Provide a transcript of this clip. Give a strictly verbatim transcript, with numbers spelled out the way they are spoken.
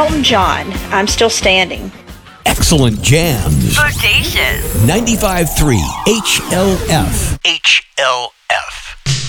Elton John, I'm Still Standing. Excellent jams. Bodacious. ninety-five point three H L F. H L F.